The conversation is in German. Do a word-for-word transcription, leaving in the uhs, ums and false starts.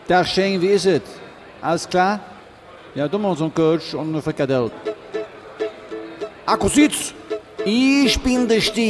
Tag Shane, wie ist es? Alles klar? Ja, du machst einen Coach und eine Frikadelle. Akku Sitz! Ich bin der Stier.